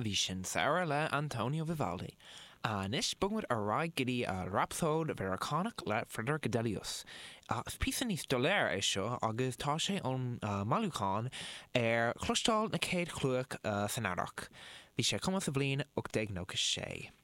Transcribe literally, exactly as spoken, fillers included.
bhí sin Sarah le Antonio Vivaldi. Anis bungmid a rá gidí a rapthód Veraconic le Frederick Delius. Is písa níos doléir é seo agus tá sé ón Malúcháin ar chlostáil na céad chluach san Arach. Bhí sé cuma sa bblin ag déag nócha sé.